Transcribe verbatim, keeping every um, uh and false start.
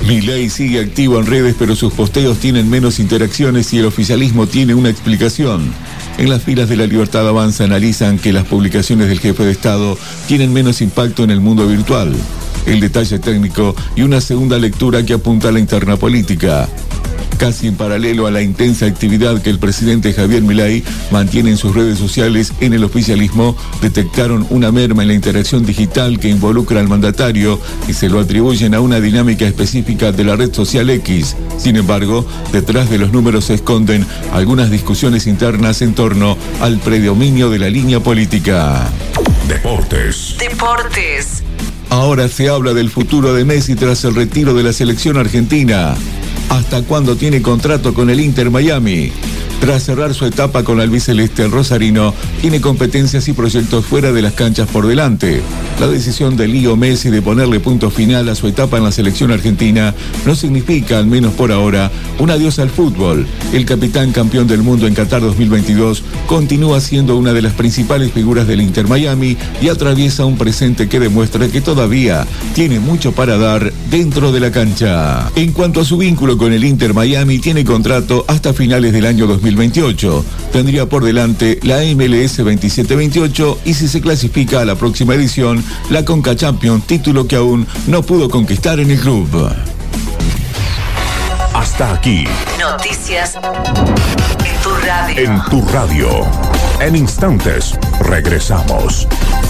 Milei sigue activo en redes, pero sus posteos tienen menos interacciones y el oficialismo tiene una explicación. En las filas de La Libertad Avanza analizan que las publicaciones del jefe de Estado tienen menos impacto en el mundo virtual. El detalle técnico y una segunda lectura que apunta a la interna política. Casi en paralelo a la intensa actividad que el presidente Javier Milei mantiene en sus redes sociales, en el oficialismo detectaron una merma en la interacción digital que involucra al mandatario y se lo atribuyen a una dinámica específica de la red social X. Sin embargo, detrás de los números se esconden algunas discusiones internas en torno al predominio de la línea política. Deportes. Deportes. Ahora se habla del futuro de Messi tras el retiro de la selección argentina. ¿Hasta cuándo tiene contrato con el Inter Miami? Tras cerrar su etapa con la albiceleste, el rosarino tiene competencias y proyectos fuera de las canchas por delante. La decisión de Leo Messi de ponerle punto final a su etapa en la selección argentina no significa, al menos por ahora, un adiós al fútbol. El capitán campeón del mundo en Qatar dos mil veintidós continúa siendo una de las principales figuras del Inter Miami y atraviesa un presente que demuestra que todavía tiene mucho para dar dentro de la cancha. En cuanto a su vínculo con el Inter Miami, tiene contrato hasta finales del año dos mil veintiocho. Tendría por delante la M L S veintisiete veintiocho y, si se clasifica a la próxima edición, la Conca Champions, título que aún no pudo conquistar en el club. Hasta aquí. Noticias en tu radio. En tu radio. En instantes regresamos.